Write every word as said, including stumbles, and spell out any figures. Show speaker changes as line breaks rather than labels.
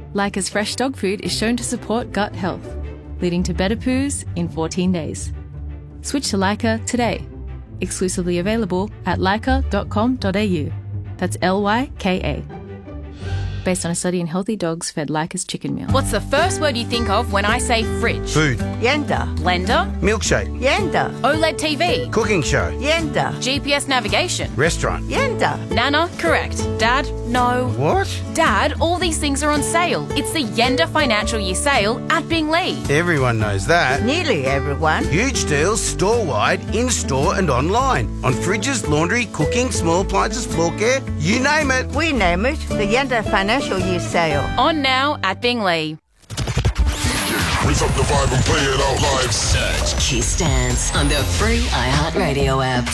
Leica's fresh dog food is shown to support gut health, leading to better poos in fourteen days. Switch to Leica today. Exclusively available at leica dot com dot a u. That's L Y K A. Based on a study in healthy dogs fed Leica's chicken meal.
What's the first word you think of when I say fridge?
Food.
Yenda.
Blender?
Milkshake.
Yenda.
OLED T V?
Cooking show.
Yenda.
G P S navigation?
Restaurant.
Yenda.
Nana? Correct. Dad? No.
What?
Dad, all these things are on sale. It's the Yenda Financial Year Sale at Binglee.
Everyone knows that.
Nearly everyone.
Huge deals store-wide, in-store and online. On fridges, laundry, cooking, small appliances, floor care, you name it.
We name it the Yenda Financial Year Sale.
On now at Binglee.
Raise up the vibe and play it out live.
Search Kiss Dance on the free iHeartRadio app.